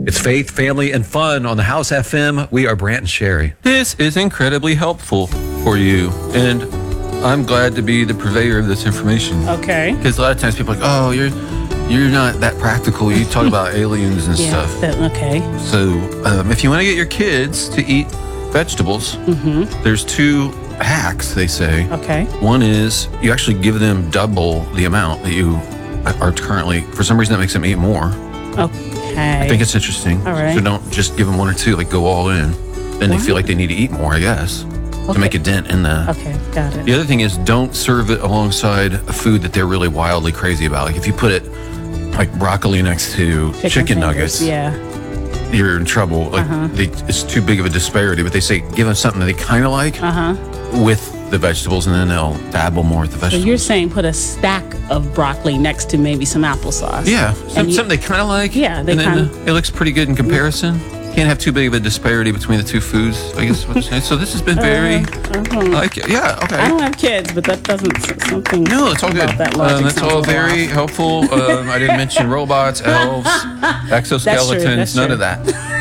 It's faith, family, and fun on the House FM. We are Brant and Sherry. This is incredibly helpful for you, and I'm glad to be the purveyor of this information. Okay. Because a lot of times people are like, oh, you're not that practical. You talk about aliens and stuff. Okay. So if you want to get your kids to eat vegetables, there's 2 hacks, they say. Okay. One is you actually give them double the amount that you are currently. For some reason, that makes them eat more. Okay. I think it's interesting. All right. So don't just give them 1 or 2, like go all in. Then they feel like they need to eat more, I guess, to make a dent in that. Okay, got it. The other thing is don't serve it alongside a food that they're really wildly crazy about. Like if you put it like broccoli next to chicken nuggets, you're in trouble. Like it's too big of a disparity. But they say give them something that they kind of like with the vegetables, and then they'll dabble more with the So vegetables. you're saying put a stack of broccoli next to maybe some applesauce. Yeah, And something they kind of like. Yeah, they and then kinda- it looks pretty good in comparison. Can't have too big of a disparity between the 2 foods, I guess. What I'm saying. So this has been very, like, yeah, okay. I don't have kids, but that doesn't something. No, it's all good. about that logic That's sounds all a little very off. helpful. I didn't mention robots, elves, exoskeletons, That's none true. of that.